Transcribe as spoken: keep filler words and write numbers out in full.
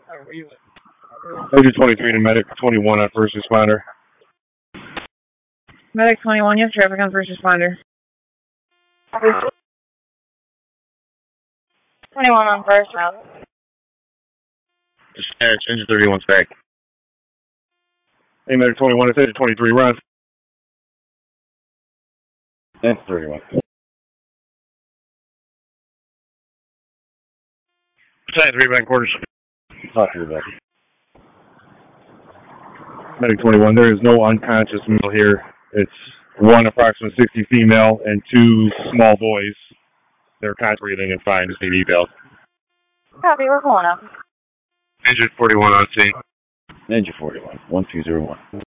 Agent twenty-three to Medic twenty-one on first responder. Medic twenty-one, you have traffic on first responder. twenty-one on first round. Dispatch, engine thirty-one's back. Hey, Medic twenty-one, it's Agent twenty-three, run. Engine thirty-one. Battalion three back quarters. Talk to you about it. Medic twenty-one, there is no unconscious male here. It's one approximate sixty female and two small boys. They're conscious breathing and fine, just need eval. Copy, we're pulling up. Engine forty-one on scene. Engine forty-one, one two zero one.